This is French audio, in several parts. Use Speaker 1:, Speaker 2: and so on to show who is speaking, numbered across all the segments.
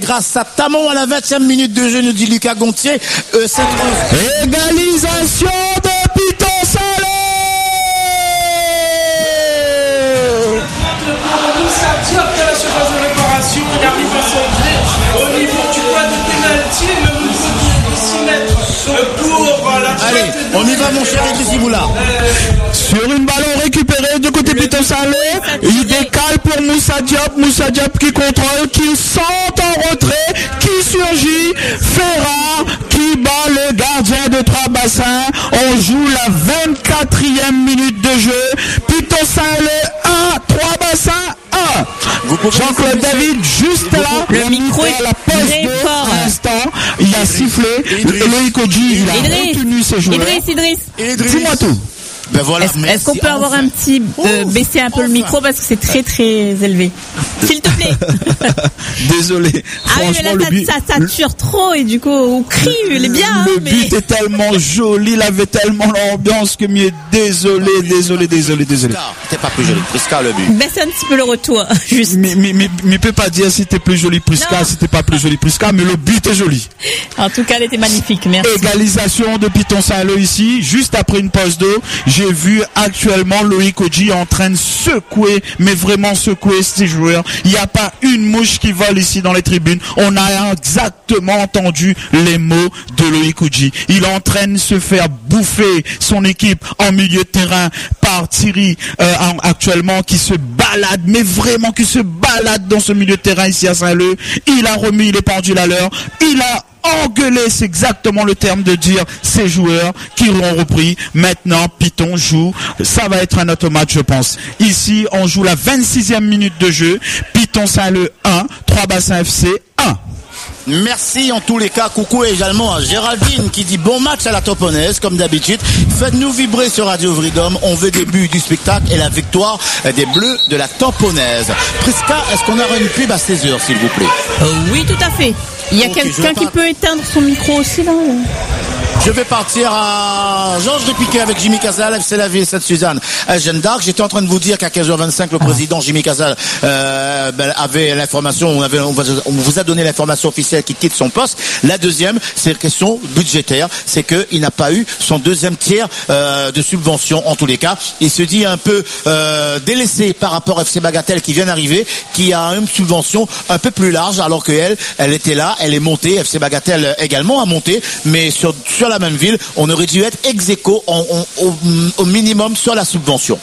Speaker 1: Grâce à Tamon à la 20e minute de jeu, nous dit Lucas Gontier.
Speaker 2: Égalisation de Piton Salé.
Speaker 3: Moussa Diop de la surface de réparation, il arrive à centrer au niveau du point de pénalty, le niveau de 6 mètres pour la.
Speaker 1: Allez, on y va mon cher Idriss Iboula.
Speaker 2: Sur une ballon récupérée du côté Piton Salé, il décale pour Moussa Diop qui contrôle, qui sort en retrait, qui surgit, Ferra qui bat le gardien de Trois-Bassins. On joue la 24e minute de jeu. Piton Salé 1, Trois-Bassins 1. Jean-Claude David juste là,
Speaker 4: le micro est
Speaker 2: à la poste
Speaker 4: très fort.
Speaker 2: à l'instant, il a sifflé. Loïc Odji, il a retenu ses joueurs.
Speaker 4: Idriss.
Speaker 2: Dis-moi tout.
Speaker 1: Ben voilà,
Speaker 4: Est-ce qu'on peut avoir un petit baisser un peu le micro parce que c'est très très élevé. S'il te plaît.
Speaker 2: Désolé.
Speaker 4: Ah oui, mais là ça sature trop et du coup on crie, il est bien.
Speaker 2: Le but est tellement joli, il avait tellement l'ambiance que mieux désolé.
Speaker 1: T'es pas plus joli. Prisca le but.
Speaker 4: Baisse un petit peu le retour, juste.
Speaker 2: Mais peut pas dire si t'es plus joli Prisca, si t'es pas plus joli Prisca, mais le but est joli.
Speaker 4: En tout cas, elle était magnifique, merci.
Speaker 2: Égalisation de Piton Salé ici, juste après une pause d'eau. J'ai vu actuellement Loïc Odji en train de secouer, mais vraiment secouer ses joueurs. Il n'y a pas une mouche qui vole ici dans les tribunes. On a exactement entendu les mots de Loïc Odji. Il est en train de se faire bouffer son équipe en milieu de terrain par Thierry actuellement qui se balade, mais vraiment qui se balade dans ce milieu de terrain ici à Saint-Leu. Il a remis les pendules à l'heure. Il a engueulé, c'est exactement le terme de dire ces joueurs qui l'ont repris. Maintenant, Piton joue. Ça va être un autre match, je pense. Ici, on joue la 26e minute de jeu. Piton Saint-Leu 1, Trois-Bassins FC 1.
Speaker 1: Merci en tous les cas. Coucou également à Géraldine qui dit bon match à la Tamponaise comme d'habitude. Faites-nous vibrer sur Radio Freedom. On veut des buts du spectacle et la victoire des Bleus de la Tamponaise. Prisca, est-ce qu'on aura une pub à 16h s'il vous plaît?
Speaker 4: Oui, tout à fait. Il y a quelqu'un qui peut éteindre son micro aussi là.
Speaker 1: Je vais partir à Georges Répiquet avec Jimmy Casal, FC La Ville, Sainte-Suzanne, Jeanne d'Arc. J'étais en train de vous dire qu'à 15h25, le président Jimmy Casal avait l'information, on vous a donné l'information officielle qu'il quitte son poste. La deuxième, c'est une question budgétaire, c'est qu'il n'a pas eu son deuxième tiers de subvention en tous les cas. Il se dit un peu délaissé par rapport à FC Bagatelle qui vient d'arriver, qui a une subvention un peu plus large, alors qu'elle était là, elle est montée, FC Bagatelle également a monté, mais sur la même ville, on aurait dû être ex-aequo au minimum sur la subvention.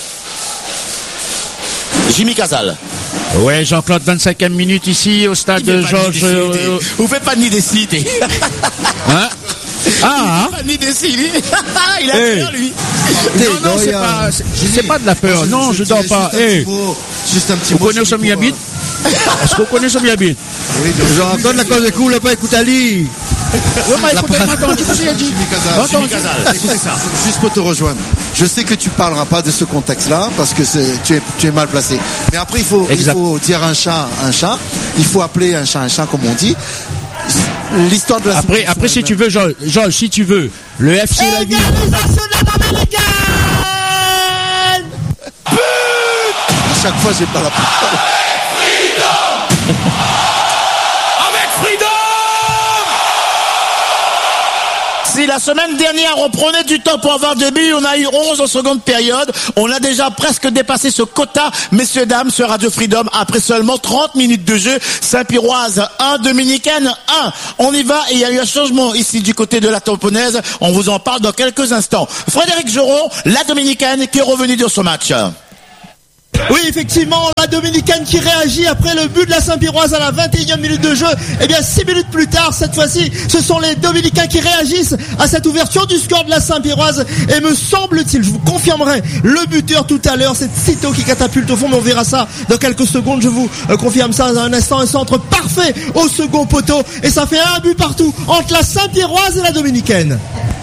Speaker 1: Jimmy Casal.
Speaker 5: Ouais, Jean-Claude, 25e minute ici au stade de Georges.
Speaker 1: Vous faites pas ni décider.
Speaker 5: Hein?
Speaker 1: Ni décider. Il a peur, lui.
Speaker 5: Non, c'est pas de la peur. Non, je dors pas.
Speaker 6: Juste un petit
Speaker 5: vous connaissez Somi Habit? Est-ce qu'on connaît Somi Habit?
Speaker 6: Oui, je raconte la cause de cool, pas écoute Ali. Juste pour te rejoindre. Je sais que tu parleras pas de ce contexte-là parce que tu es mal placé. Mais après, il faut dire un chat. Il faut appeler un chat, comme on dit. L'histoire de la.
Speaker 5: Après, si tu veux, Georges, si tu veux, le FC La Ville.
Speaker 6: À chaque fois, j'ai pas la parole.
Speaker 1: Si la semaine dernière on prenait du temps pour avoir des buts, on a eu 11 en seconde période. On a déjà presque dépassé ce quota, messieurs, dames, sur Radio Freedom, après seulement 30 minutes de jeu. Saint-Piroise 1, Dominicaine 1. On y va et il y a eu un changement ici du côté de la Tamponaise. On vous en parle dans quelques instants. Frédéric Joron, la Dominicaine qui est revenue dans ce match.
Speaker 7: Oui, effectivement, la Dominicaine qui réagit après le but de la Saint-Piroise à la 21e minute de jeu. Eh bien, 6 minutes plus tard, cette fois-ci, ce sont les Dominicains qui réagissent à cette ouverture du score de la Saint-Piroise. Et me semble-t-il, je vous confirmerai, le buteur tout à l'heure, c'est Cito qui catapulte au fond, mais on verra ça dans quelques secondes. Je vous confirme ça dans un instant. Un centre parfait au second poteau. Et ça fait un but partout entre la Saint-Piroise et la Dominicaine.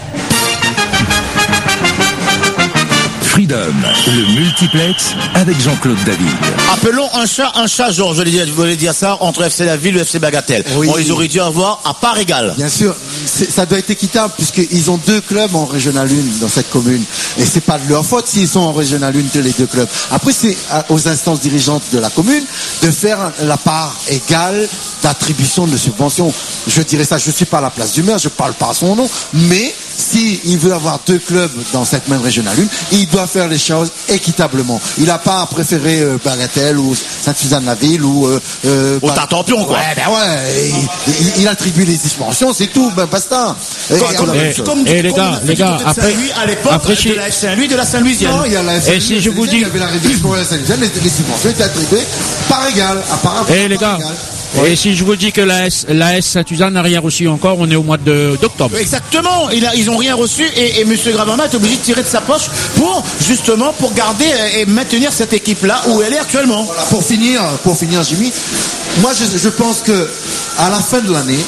Speaker 8: Freedom, le multiplex avec Jean-Claude David.
Speaker 1: Appelons un chat, Georges, je voulais dire ça, entre FC La Ville et FC Bagatelle.
Speaker 6: Oui.
Speaker 1: On les aurait dû avoir à part égale.
Speaker 6: Bien sûr, ça doit être équitable puisqu'ils ont 2 clubs en Régional 1 dans cette commune. Et c'est pas de leur faute s'ils sont en Régional 1 les 2 clubs. Après, c'est aux instances dirigeantes de la commune de faire la part égale d'attribution de subventions. Je dirais ça, je suis pas à la place du maire, je parle pas à son nom, mais si il veut avoir 2 clubs dans cette même Régional 1, il doit faire les choses équitablement. Il n'a pas à préférer Bagatelle ou Sainte-Suzanne-la-Ville ou
Speaker 1: Tartampion, quoi.
Speaker 6: Ouais, ben ouais, il attribue les subventions, c'est tout, ben basta.
Speaker 5: Les gars,
Speaker 1: après de la Saint-Louis, de la Saint-Louisienne.
Speaker 6: Non, il y a la
Speaker 5: et si je vous dis,
Speaker 6: il y avait la réduction de la Saint-Louisienne, les subventions étaient attribuées par égal, apparemment.
Speaker 5: Les gars.
Speaker 6: Ouais.
Speaker 5: Et si je vous dis que la S Saint-Suzanne n'a rien reçu encore, on est au mois d'octobre.
Speaker 1: Exactement, ils ont rien reçu et M. Gravama est obligé de tirer de sa poche pour garder et maintenir cette équipe-là où elle est actuellement.
Speaker 6: Voilà, pour finir, Jimmy, moi je pense que à la fin de l'année,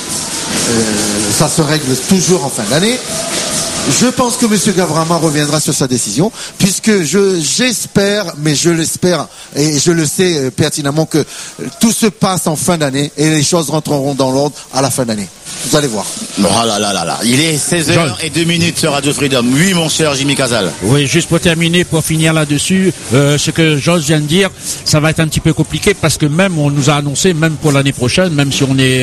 Speaker 6: ça se règle toujours en fin d'année. Je pense que M. Gavrama reviendra sur sa décision, puisque j'espère, mais je l'espère, et je le sais pertinemment que tout se passe en fin d'année et les choses rentreront dans l'ordre à la fin d'année. Vous allez voir.
Speaker 1: Oh là là là là. Il est 16h02 sur Radio Freedom. Oui, mon cher Jimmy Casal.
Speaker 5: Oui, juste pour terminer, pour finir là-dessus, ce que Georges vient de dire, ça va être un petit peu compliqué parce que même on nous a annoncé, même pour l'année prochaine, même si on est,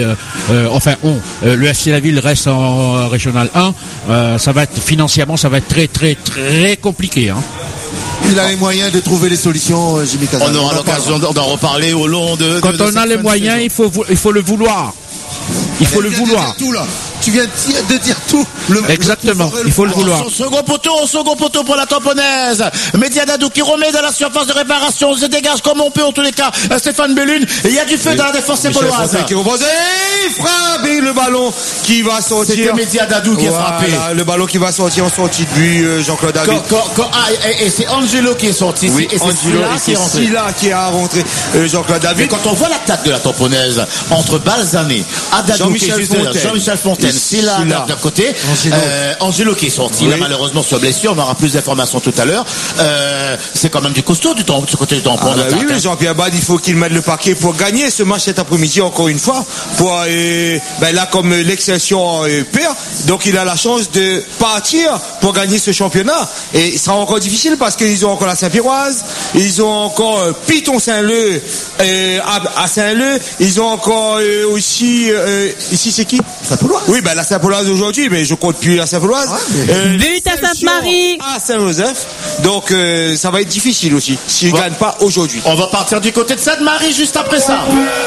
Speaker 5: le FC La Ville reste en Régional 1, ça va être financièrement, ça va être très très très compliqué. Hein.
Speaker 6: Il a les moyens de trouver les solutions, Jimmy Casal.
Speaker 1: On aura l'occasion d'en reparler au long de.
Speaker 5: Quand on a les moyens, il faut le vouloir. Il faut le vouloir.
Speaker 6: Tu viens de dire tout.
Speaker 5: Exactement, il faut le vouloir.
Speaker 1: Au second poteau pour la tamponnaise. Mediadadou qui remet dans la surface de réparation, se dégage comme on peut en tous les cas. Stéphane Bellune, il y a du feu dans la défense épauloise.
Speaker 9: Qui frappe et le ballon qui va sortir.
Speaker 1: C'était Mediadadou qui a frappé.
Speaker 9: Le ballon qui va sortir en sortie de but, Jean-Claude David.
Speaker 1: Et c'est Angelo qui est sorti.
Speaker 9: Oui,
Speaker 1: et c'est
Speaker 9: Silla qui a rentré Jean-Claude David.
Speaker 1: Mais quand on voit l'attaque de la tamponnaise entre Balzané, Adadou, Jean-Michel Fontaine, Silla d'un côté, Angelo qui est sorti, là malheureusement sur blessure, on aura plus d'informations tout à l'heure. C'est quand même du costaud ce côté du tampon d'attaque.
Speaker 9: Oui, Jean-Pierre Bad, il faut qu'il mette le paquet pour gagner ce match cet après-midi encore une fois. Pour là comme l'exception perd, donc il a la chance de partir pour gagner ce championnat. Et il sera encore difficile parce qu'ils ont encore la Saint-Piroise, ils ont encore Piton Saint-Leu à Saint-Leu, ils ont encore aussi ici c'est qui?
Speaker 6: Saint-Pauloise.
Speaker 9: Oui, la Saint-Pauloise aujourd'hui, mais je compte plus la Saint-Pauloise.
Speaker 4: But à Sainte-Marie.
Speaker 9: À Saint-Joseph. Donc ça va être difficile aussi s'ils ne gagnent pas aujourd'hui.
Speaker 1: On va partir du côté de Sainte-Marie juste après ça.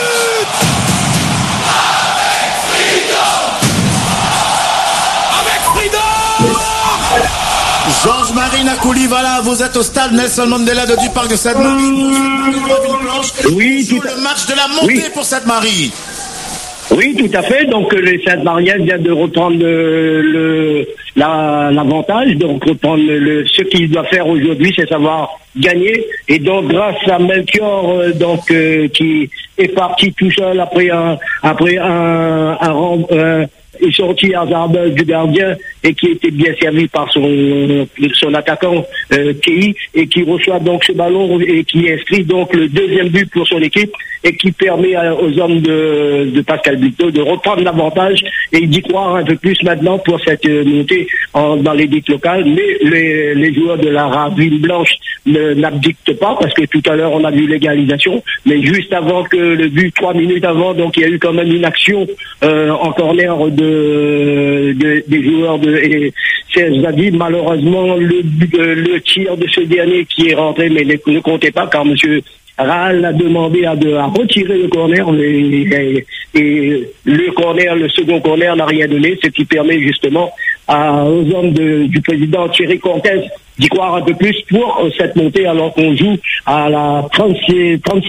Speaker 1: Georges-Marie Nakouli, voilà, vous êtes au stade Nelson Mandela du parc de Sainte-Marie.
Speaker 10: Oui,
Speaker 1: tout le match de la montée pour Sainte-Marie.
Speaker 10: Oui, tout à fait. Donc les Sainte-Mariens viennent de reprendre l'avantage, donc reprendre ce qu'il doit faire aujourd'hui, c'est savoir gagner. Et donc grâce à Melchior, qui est parti tout seul après un est sorti hasardeux du gardien et qui était bien servi par son attaquant Kei, et qui reçoit donc ce ballon et qui inscrit donc le deuxième but pour son équipe et qui permet aux hommes de Pascal Buteau de reprendre l'avantage et d'y croire un peu plus maintenant pour cette montée dans les ligues locales. Mais les joueurs de la Ravine Blanche n'abdictent pas parce que tout à l'heure on a vu l'égalisation, mais juste avant que le but, 3 minutes avant, donc il y a eu quand même une action en corner des joueurs de CS Zadi. Malheureusement le tir de ce dernier qui est rentré mais ne comptait pas car monsieur Raal a demandé à retirer le corner et le second corner n'a rien donné, ce qui permet justement aux hommes du président Thierry Cortez d'y croire un peu plus pour cette montée alors qu'on joue à la 36